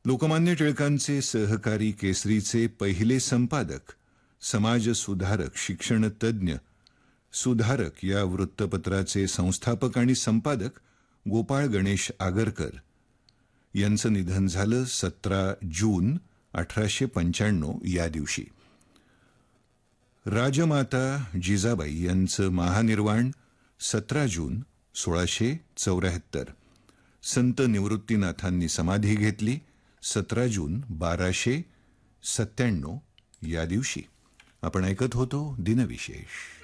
लोकमान्य टिळकांचे सहकारी केसरीचे पहिले संपादक, समाजसुधारक, शिक्षणतज्ञ, सुधारक या वृत्तपत्राचे संस्थापक आणि संपादक गोपाळ गणेश आगरकर यांचं निधन झालं 17 जून 1895 या दिवशी. राजमाता जिजाबाई यांचं महानिर्वाण 17 जून 1674. संत निवृत्तीनाथांनी समाधी घेतली 17 जून 1297 या दिवशी. आपण ऐकत होतो दिनविशेष.